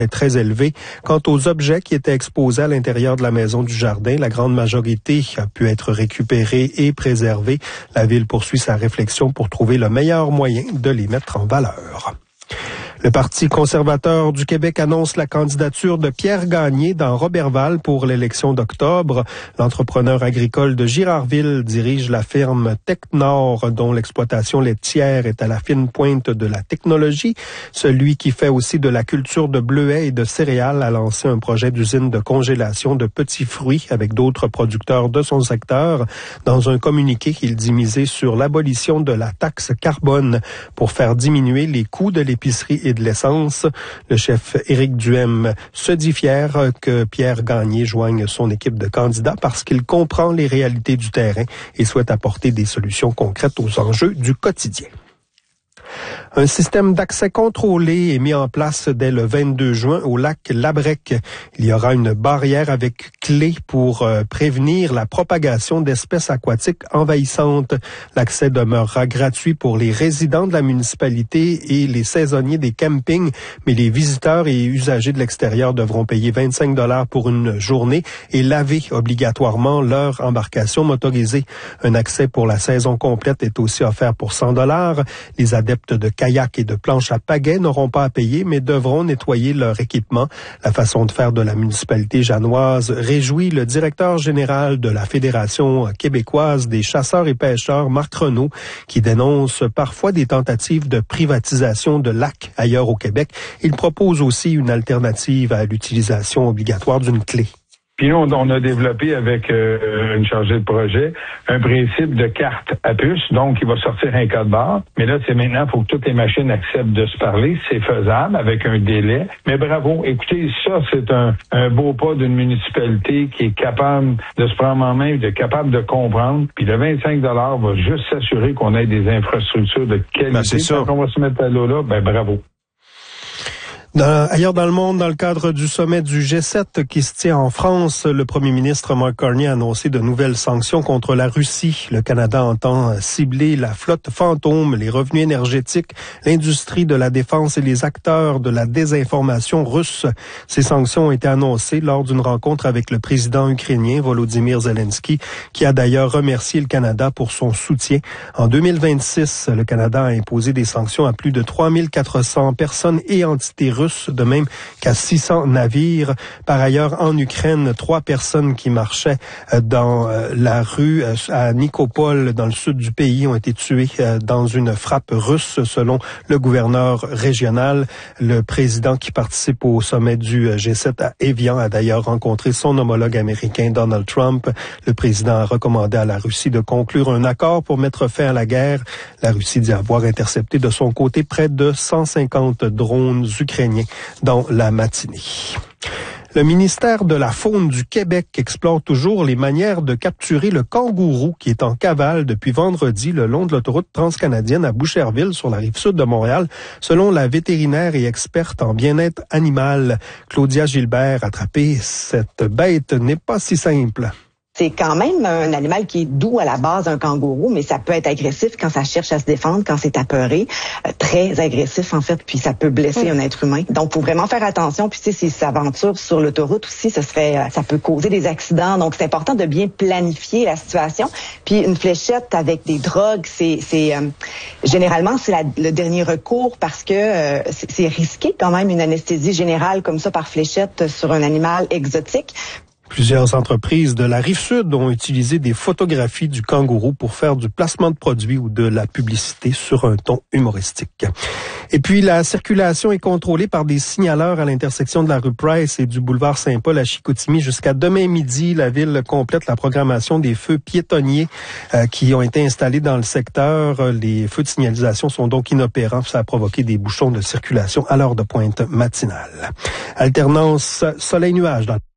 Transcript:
est très élevé. Quant aux objets qui étaient exposés à l'intérieur de la maison du jardin, la grande majorité a pu être récupérée et préservée. La ville poursuit sa réflexion pour trouver le meilleur moyen de les mettre en valeur. Le Parti conservateur du Québec annonce la candidature de Pierre Gagné dans Roberval pour l'élection d'octobre. L'entrepreneur agricole de Girardville dirige la firme Tecnor, dont l'exploitation laitière est à la fine pointe de la technologie. Celui qui fait aussi de la culture de bleuets et de céréales a lancé un projet d'usine de congélation de petits fruits avec d'autres producteurs de son secteur. Dans un communiqué, il dit miser sur l'abolition de la taxe carbone pour faire diminuer les coûts de l'épicerie et de l'essence. Le chef Éric Duhem se dit fier que Pierre Gagné joigne son équipe de candidats parce qu'il comprend les réalités du terrain et souhaite apporter des solutions concrètes aux enjeux du quotidien. Un système d'accès contrôlé est mis en place dès le 22 juin au lac Labrec. Il y aura une barrière avec clé pour prévenir la propagation d'espèces aquatiques envahissantes. L'accès demeurera gratuit pour les résidents de la municipalité et les saisonniers des campings, mais les visiteurs et usagers de l'extérieur devront payer 25 $ pour une journée et laver obligatoirement leur embarcation motorisée. Un accès pour la saison complète est aussi offert pour 100 $. Les adeptes de kayak et de planches à pagaie n'auront pas à payer, mais devront nettoyer leur équipement. La façon de faire de la municipalité janoise réjouit le directeur général de la Fédération québécoise des chasseurs et pêcheurs, Marc Renaud, qui dénonce parfois des tentatives de privatisation de lacs ailleurs au Québec. Il propose aussi une alternative à l'utilisation obligatoire d'une clé. Puis nous, on a développé avec une chargée de projet un principe de carte à puce. Donc, il va sortir un code barre. Mais là, c'est maintenant, il faut que toutes les machines acceptent de se parler. C'est faisable avec un délai. Mais bravo. Écoutez, ça, c'est un beau pas d'une municipalité qui est capable de se prendre en main, capable de comprendre. Puis le 25 $ va juste s'assurer qu'on ait des infrastructures de qualité. Ben, c'est ça. Quand on va se mettre à l'eau là, ben bravo. Ailleurs dans le monde, dans le cadre du sommet du G7 qui se tient en France, le premier ministre Mark Carney a annoncé de nouvelles sanctions contre la Russie. Le Canada entend cibler la flotte fantôme, les revenus énergétiques, l'industrie de la défense et les acteurs de la désinformation russe. Ces sanctions ont été annoncées lors d'une rencontre avec le président ukrainien Volodymyr Zelensky, qui a d'ailleurs remercié le Canada pour son soutien. En 2026, le Canada a imposé des sanctions à plus de 3400 personnes et entités russes, de même qu'à 600 navires. Par ailleurs, en Ukraine, 3 personnes qui marchaient dans la rue à Nikopol, dans le sud du pays, ont été tuées dans une frappe russe, selon le gouverneur régional. Le président qui participe au sommet du G7 à Évian a d'ailleurs rencontré son homologue américain Donald Trump. Le président a recommandé à la Russie de conclure un accord pour mettre fin à la guerre. La Russie dit avoir intercepté de son côté près de 150 drones ukrainiens dans la matinée. Le ministère de la Faune du Québec explore toujours les manières de capturer le kangourou qui est en cavale depuis vendredi le long de l'autoroute transcanadienne à Boucherville sur la rive sud de Montréal, selon la vétérinaire et experte en bien-être animal. Claudia Gilbert, attraper cette bête n'est pas si simple. C'est quand même un animal qui est doux à la base, un kangourou, mais ça peut être agressif quand ça cherche à se défendre, quand c'est apeuré, très agressif en fait, puis ça peut blesser un être humain. Donc, faut vraiment faire attention. Puis, tu sais, s'il s'aventure sur l'autoroute aussi, ça peut causer des accidents. Donc, c'est important de bien planifier la situation. Puis, une fléchette avec des drogues, généralement c'est le dernier recours parce que c'est risqué quand même une anesthésie générale comme ça par fléchette sur un animal exotique. Plusieurs entreprises de la Rive-Sud ont utilisé des photographies du kangourou pour faire du placement de produits ou de la publicité sur un ton humoristique. Et puis, la circulation est contrôlée par des signaleurs à l'intersection de la rue Price et du boulevard Saint-Paul à Chicoutimi jusqu'à demain midi. La ville complète la programmation des feux piétonniers qui ont été installés dans le secteur. Les feux de signalisation sont donc inopérants. Ça a provoqué des bouchons de circulation à l'heure de pointe matinale. Alternance soleil-nuage dans